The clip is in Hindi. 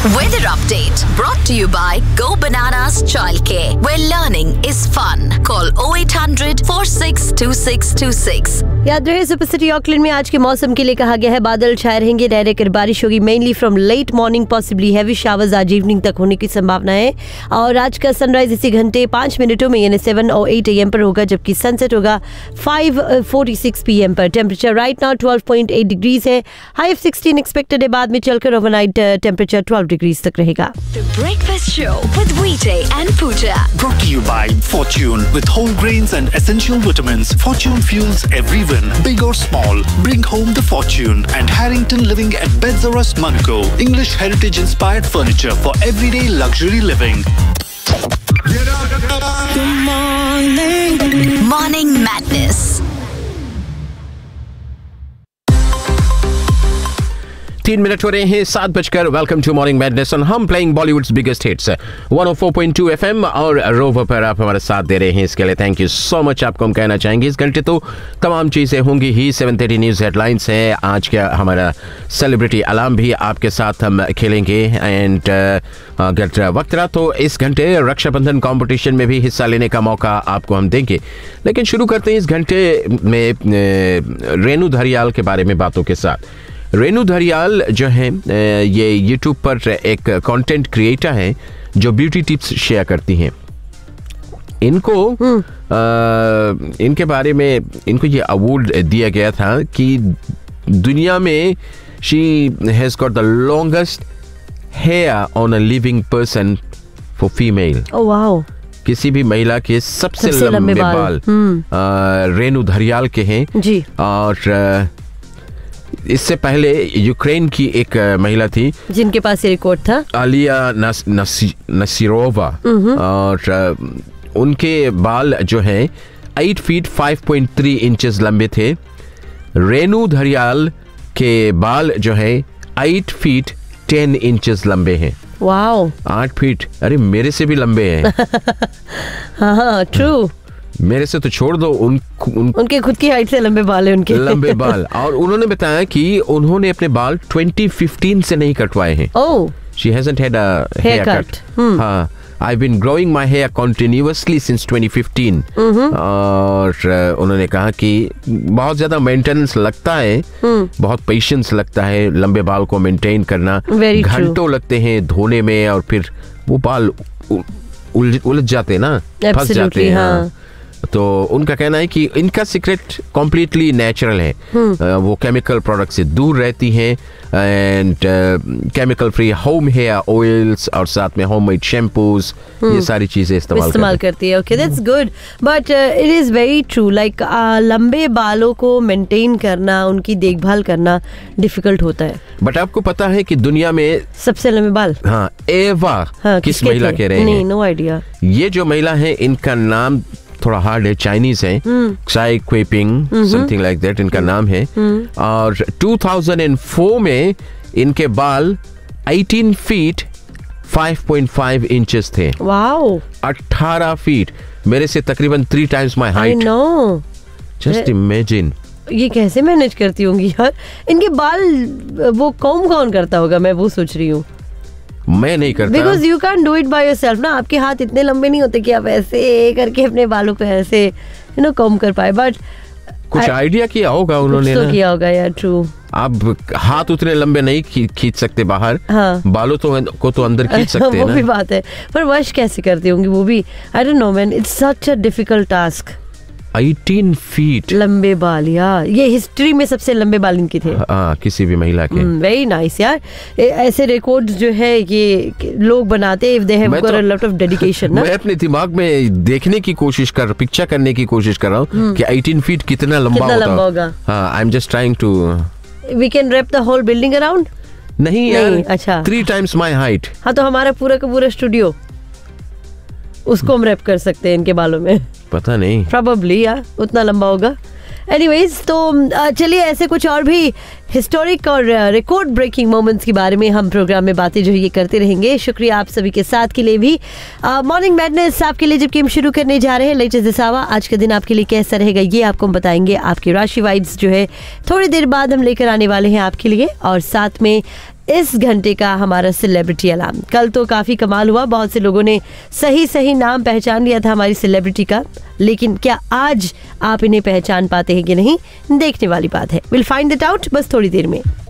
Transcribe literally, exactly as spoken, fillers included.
Weather update brought to you by Go Bananas Childcare, where learning is fun. Call oh eight hundred four six two six two six. याद रहे सुपर सिटी ऑकलैंड में आज के मौसम के लिए कहा गया है बादल छाए रहेंगे, डायरेक्ट बारिश होगी mainly from late morning, possibly heavy showers आज इवनिंग तक होने की संभावना है। और आज का सनराइज इसी घंटे पाँच मिनटों में यानी सेवन और एट ए एम पर होगा, जबकि सनसेट होगा five forty six P M पर। Temperature right now twelve point eight degrees है, हाई ऑफ सिक्सटीन एक्सपेक्टेड है, बाद में चलकर ओवरनाइट टेम्परेचर ट्वेल्व डिग्रीज तक रहेगा। The Breakfast Show with Vijay and Pooja. Brought to you by Fortune. With whole grains and essential vitamins, Fortune fuels every win, big or small. Bring home the fortune. And Harrington Living at Beds or Rust, Monaco. English heritage-inspired furniture for everyday luxury living. Good morning. Morning Madness. तीन मिनट हो रहे हैं सात बजकर। वेलकम टू मॉर्निंग मैडनेस और हम playing Bollywoods biggest hits one O four point two FM और रोवर पर आप हमारा साथ दे रहे हैं, इसके लिए थैंक यू सो मच। आपको हम कहना चाहेंगे इस घंटे तो तमाम चीज़ें होंगी ही। सेवन थर्टी न्यूज़ हेडलाइंस है, आज का हमारा सेलिब्रिटी अलार्म भी आपके साथ हम खेलेंगे। एंड अगर वक्त रहा तो इस घंटे रक्षाबंधन कॉम्पिटिशन में भी हिस्सा लेने का मौका आपको हम देंगे। लेकिन शुरू करते हैं इस घंटे में रेनू धरियाल के बारे में बातों के साथ। रेनू धरियाल जो है ये यूट्यूब पर एक कंटेंट क्रिएटर है जो ब्यूटी टिप्स शेयर करती हैं। इनको आ, इनके बारे में इनको ये अवार्ड दिया गया था कि दुनिया में she has got the longest hair on a living person for female. Oh wow. किसी भी महिला के सबसे, सबसे लंबे बाल, बाल आ, रेनू धरियाल के हैं जी। और आ, इससे पहले यूक्रेन की एक महिला थी जिनके पास ये रिकॉर्ड था, आलिया नस, नसी, नसीरोवा, और उनके बाल जो हैं eight feet five point three inches लंबे थे। रेनू धरियाल के बाल जो है एट फीट टेन इंचेस लंबे हैं। वाओ, आठ फीट, अरे मेरे से भी लंबे हैं। हाँ ट्रू, मेरे से तो छोड़ दो, उन, उन उनके खुद की हाइट से लंबे बाल है उनके लंबे बाल। और उन्होंने बताया कि उन्होंने अपने बाल ट्वेंटी फिफ्टीन से नहीं कटवाए हैं। ओह, she hasn't had a hair cut. हाँ, I've been growing my hair continuously since twenty fifteen. और उन्होंने कहा कि बहुत ज्यादा मेंटेनेंस लगता है, बहुत पेशेंस लगता है लंबे बाल को मेंटेन करना, घंटों लगते हैं धोने में और फिर वो बाल उलझ जाते हैं ना, फंस जाते हैं। हाँ। तो उनका कहना है कि इनका सीक्रेट कम्प्लीटली नेचुरल है। uh, वो केमिकल प्रोडक्ट से दूर रहती हैं and chemical free home hair oils और साथ में होममेड शैम्पूज, ये सारी चीजें इस्तेमाल इस्तेमाल करती है। Okay, that's good, but it is very true, like लंबे बालों को मेंटेन करना, उनकी देखभाल करना डिफिकल्ट होता है। बट आपको पता है कि दुनिया में सबसे लंबे बाल हाँ एवा हाँ, किस महिला कह रहे हैं? नहीं, नो आइडिया। ये जो महिला है इनका नाम थोड़ा हार्ड है, चाइनीज है, क्साई क्वेपिंग समथिंग लाइक दैट इनका नाम है। और टू थाउज़ेंड फोर में इनके बाल eighteen feet five point five inches थे। वाओ, अठारह फीट, मेरे से तकरीबन three times my height. I know, just imagine. ये कैसे मैनेज करती होंगी यार? इनके बाल वो कौन कौन करता होगा, मैं वो सोच रही हूँ। मैं नहीं करता, because you can do it by yourself ना। आपके हाथ इतने लंबे नहीं होते कि आप ऐसे करके अपने बालों पे ऐसे यू नो कॉम्ब कर पाए, बट कुछ आइडिया किया होगा उन्होंने, तो किया होगा यार। ट्रू, आप हाथ उतने लंबे नहीं खींच सकते बाहर। हाँ। बालों तो को तो अंदर खींच सकते हैं वो ना? भी बात है, पर वश कैसे करती होंगी वो भी, I don't know man, it's such a difficult task. Eighteen feet लंबे बाल यार, ये हिस्ट्री में सबसे लंबे बाल इनके थे। हाँ, किसी भी महिला के। वेरी नाइस यार, ऐसे रिकॉर्ड जो है ये लोग बनाते हैं, they have got a lot of dedication ना। मैं अपने दिमाग में देखने की कोशिश कर पिक्चर करने की कोशिश कर रहा हूँ कि एटीन फीट कितना लंबा कितना लंबा होगा। हाँ, I am just trying to we can wrap the whole building around. नहीं यार, अच्छा, थ्री टाइम्स माय हाइट। हाँ, तो हमारा पूरा का पूरा स्टूडियो उसको हम रैप कर सकते हैं इनके बालों में। पता नहीं, प्रोबेबली यार उतना लंबा होगा। एनीवेज, तो चलिए ऐसे कुछ और भी हिस्टोरिक और रिकॉर्ड ब्रेकिंग मोमेंट्स के बारे में हम प्रोग्राम में बातें जो ये करते रहेंगे। शुक्रिया आप सभी के साथ के लिए भी। मॉर्निंग मैडनेस आपके लिए जबकि हम शुरू करने जा रहे हैं लेटेस्ट दिसावा, आज का दिन आपके लिए कैसा रहेगा ये आपको हम बताएंगे। आपकी राशि वाइब्स जो है थोड़ी देर बाद हम लेकर आने वाले हैं आपके लिए, और साथ में इस घंटे का हमारा सेलिब्रिटी अलार्म। कल तो काफी कमाल हुआ, बहुत से लोगों ने सही सही नाम पहचान लिया था हमारी सेलिब्रिटी का, लेकिन क्या आज आप इन्हें पहचान पाते हैं कि नहीं, देखने वाली बात है। विल फाइंड इट आउट बस थोड़ी देर में।